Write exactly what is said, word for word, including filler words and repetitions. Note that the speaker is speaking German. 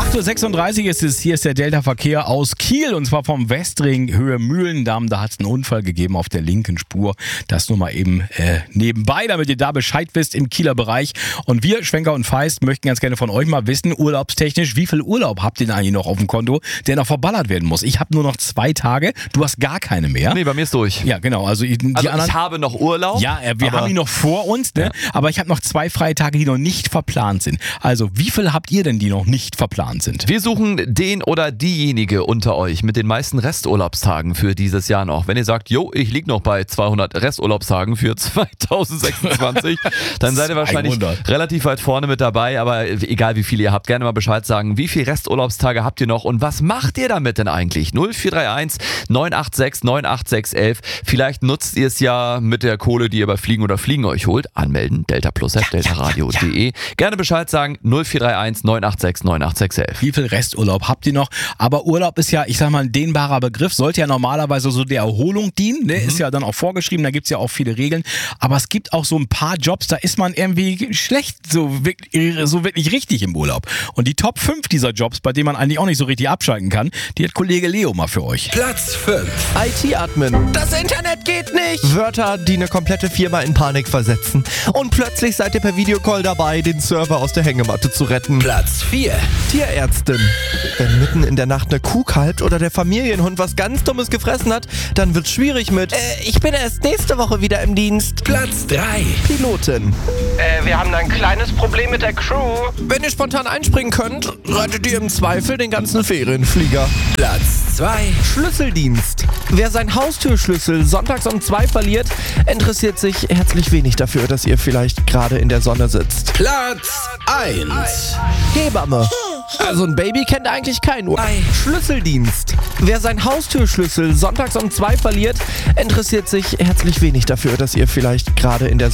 acht Uhr sechsunddreißig ist es, hier ist der Delta-Verkehr aus Kiel und zwar vom Westring Höhe Mühlendamm. Da hat es einen Unfall gegeben auf der linken Spur. Das nur mal eben äh, nebenbei, damit ihr da Bescheid wisst im Kieler Bereich. Und wir, Schwenker und Feist, möchten ganz gerne von euch mal wissen, urlaubstechnisch, wie viel Urlaub habt ihr denn eigentlich noch auf dem Konto, der noch verballert werden muss? Ich habe nur noch zwei Tage, du hast gar keine mehr. Nee, bei mir ist durch. Ja, genau. Also, die also anderen, ich habe noch Urlaub. Ja, wir haben ihn noch vor uns, ne? Ja. Aber ich habe noch zwei freie Tage, die noch nicht verplant sind. Also, wie viel habt ihr denn, die noch nicht verplant sind? Wir suchen den oder diejenige unter euch mit den meisten Resturlaubstagen für dieses Jahr noch. Wenn ihr sagt, jo, ich liege noch bei zweihundert Resturlaubstagen für zweitausendsechsundzwanzig, dann seid ihr wahrscheinlich relativ weit vorne mit dabei. Aber egal wie viele ihr habt, gerne mal Bescheid sagen. Wie viele Resturlaubstage habt ihr noch und was macht ihr damit denn eigentlich? null vier drei eins neun acht sechs neun acht sechs eins eins. Vielleicht nutzt ihr es ja mit der Kohle, die ihr bei Fliegen oder Fliegen euch holt. Anmelden, delta plus at deltaradio punkt de. Ja, ja, ja. Gerne Bescheid sagen, null vier drei eins neun acht sechs neun acht sechs eins eins. Wie viel Resturlaub habt ihr noch? Aber Urlaub ist ja, ich sag mal, ein dehnbarer Begriff, sollte ja normalerweise so der Erholung dienen, ne? Mhm. Ist ja dann auch vorgeschrieben, da gibt's ja auch viele Regeln. Aber es gibt auch so ein paar Jobs, da ist man irgendwie schlecht, so wirklich, so wirklich richtig im Urlaub. Und die Top fünf dieser Jobs, bei denen man eigentlich auch nicht so richtig abschalten kann, die hat Kollege Leo mal für euch. Platz fünf. I T-Admin. Das Internet geht nicht. Wörter, die eine komplette Firma in Panik versetzen. Und plötzlich seid ihr per Videocall dabei, den Server aus der Hängematte zu retten. Platz vier. Tierärztin. Wenn mitten in der Nacht eine Kuh kalbt oder der Familienhund was ganz Dummes gefressen hat, dann wird's schwierig mit äh, ich bin erst nächste Woche wieder im Dienst. Platz drei. Pilotin. Äh, wir haben ein kleines Problem mit der Crew. Wenn ihr spontan einspringen könnt, rettet ihr im Zweifel den ganzen Ferienflieger. Platz zwei. Schlüsseldienst. Wer seinen Haustürschlüssel sonntags um zwei verliert, interessiert sich herzlich wenig dafür, dass ihr vielleicht gerade in der Sonne sitzt. Platz eins. Hebamme. Also ein Baby kennt eigentlich keinen Uhr. Schlüsseldienst. Wer seinen Haustürschlüssel sonntags um zwei verliert, interessiert sich herzlich wenig dafür, dass ihr vielleicht gerade in der